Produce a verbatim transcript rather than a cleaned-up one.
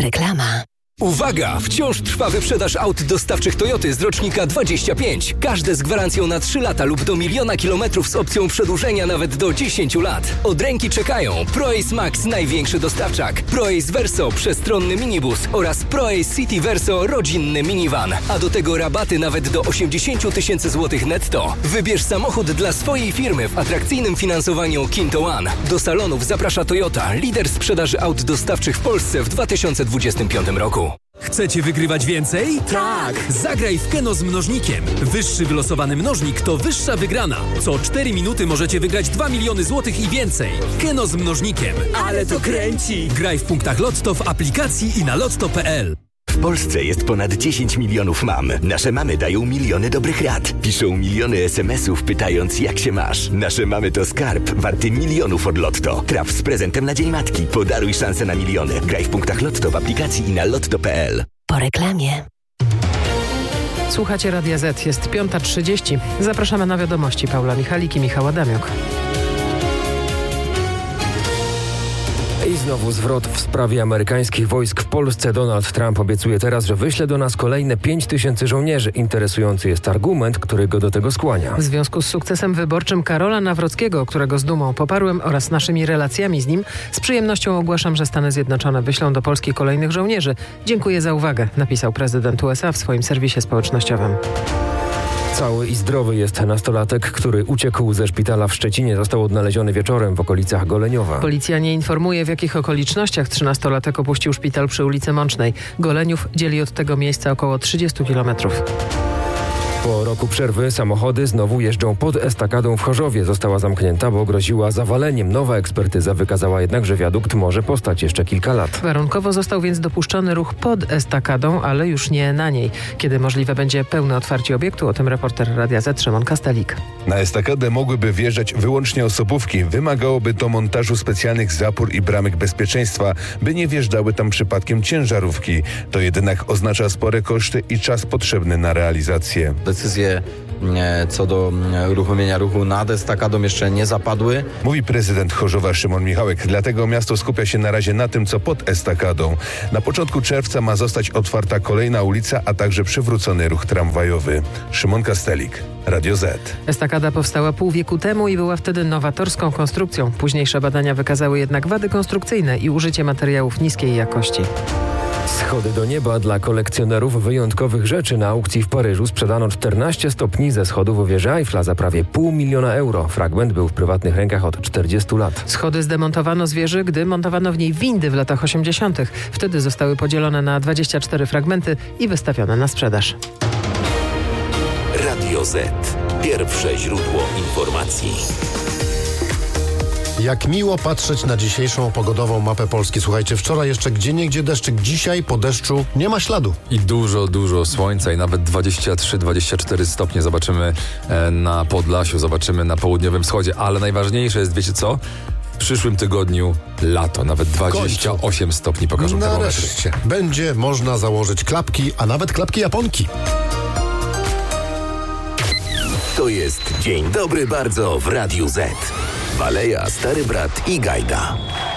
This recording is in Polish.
Reklama. Uwaga! Wciąż trwa wyprzedaż aut dostawczych Toyoty z rocznika dwadzieścia pięć. Każde z gwarancją na trzy lata lub do miliona kilometrów z opcją przedłużenia nawet do dziesięciu lat. Od ręki czekają ProAce Max, największy dostawczak, ProAce Verso, przestronny minibus oraz ProAce City Verso, rodzinny minivan. A do tego rabaty nawet do osiemdziesiąt tysięcy złotych netto. Wybierz samochód dla swojej firmy w atrakcyjnym finansowaniu Kinto One. Do salonów zaprasza Toyota, lider sprzedaży aut dostawczych w Polsce w dwa tysiące dwudziestym piątym roku. Chcecie wygrywać więcej? Tak! Zagraj w Keno z mnożnikiem. Wyższy wylosowany mnożnik to wyższa wygrana. Co cztery minuty możecie wygrać dwa miliony złotych i więcej. Keno z mnożnikiem. Ale to kręci! Graj w punktach Lotto w aplikacji i na lotto kropka p l. W Polsce jest ponad dziesięć milionów mam. Nasze mamy dają miliony dobrych rad. Piszą miliony es em esów pytając, jak się masz. Nasze mamy to skarb warty milionów od Lotto. Traf z prezentem na Dzień Matki. Podaruj szansę na miliony. Graj w punktach Lotto w aplikacji i na lotto kropka p l. Po reklamie. Słuchacie Radia Z. Jest piąta trzydzieści. Zapraszamy na wiadomości. Paula Michalik i Michał Adamiuk. I znowu zwrot w sprawie amerykańskich wojsk w Polsce. Donald Trump obiecuje teraz, że wyśle do nas kolejne pięć tysięcy żołnierzy. Interesujący jest argument, który go do tego skłania. W związku z sukcesem wyborczym Karola Nawrockiego, którego z dumą poparłem, oraz naszymi relacjami z nim, z przyjemnością ogłaszam, że Stany Zjednoczone wyślą do Polski kolejnych żołnierzy. Dziękuję za uwagę, napisał prezydent U S A w swoim serwisie społecznościowym. Cały i zdrowy jest nastolatek, który uciekł ze szpitala w Szczecinie. Został odnaleziony wieczorem w okolicach Goleniowa. Policja nie informuje, w jakich okolicznościach trzynastolatek opuścił szpital przy ulicy Mącznej. Goleniów dzieli od tego miejsca około trzydzieści kilometrów. Po roku przerwy samochody znowu jeżdżą pod estakadą w Chorzowie. Została zamknięta, bo groziła zawaleniem. Nowa ekspertyza wykazała jednak, że wiadukt może postać jeszcze kilka lat. Warunkowo został więc dopuszczony ruch pod estakadą, ale już nie na niej. Kiedy możliwe będzie pełne otwarcie obiektu, o tym reporter Radia Z Szymon Kastelik. Na estakadę mogłyby wjeżdżać wyłącznie osobówki. Wymagałoby to montażu specjalnych zapór i bramek bezpieczeństwa, by nie wjeżdżały tam przypadkiem ciężarówki. To jednak oznacza spore koszty i czas potrzebny na realizację. Decyzje co do uruchomienia ruchu nad estakadą jeszcze nie zapadły. Mówi prezydent Chorzowa Szymon Michałek. Dlatego miasto skupia się na razie na tym, co pod estakadą. Na początku czerwca ma zostać otwarta kolejna ulica, a także przywrócony ruch tramwajowy. Szymon Kastelik, Radio Z. Estakada powstała pół wieku temu i była wtedy nowatorską konstrukcją. Późniejsze badania wykazały jednak wady konstrukcyjne i użycie materiałów niskiej jakości. Schody do nieba dla kolekcjonerów wyjątkowych rzeczy. Na aukcji w Paryżu sprzedano czternaście stopni ze schodów wieży Eiffla za prawie pół miliona euro. Fragment był w prywatnych rękach od czterdziestu lat. Schody zdemontowano z wieży, gdy montowano w niej windy w latach osiemdziesiątych. Wtedy zostały podzielone na dwadzieścia cztery fragmenty i wystawione na sprzedaż. Radio Z. Pierwsze źródło informacji. Jak miło patrzeć na dzisiejszą pogodową mapę Polski. Słuchajcie, wczoraj jeszcze gdzieniegdzie deszczyk, dzisiaj po deszczu nie ma śladu. I dużo, dużo słońca i nawet dwadzieścia trzy dwadzieścia cztery stopnie zobaczymy na Podlasiu, zobaczymy na południowym wschodzie, ale najważniejsze jest, wiecie co? W przyszłym tygodniu lato, nawet dwadzieścia osiem stopni pokażą termometry. Nareszcie będzie można założyć klapki, a nawet klapki japonki. To jest Dzień Dobry Bardzo w Radiu Z. Baleja, Stary Brat i Gajda.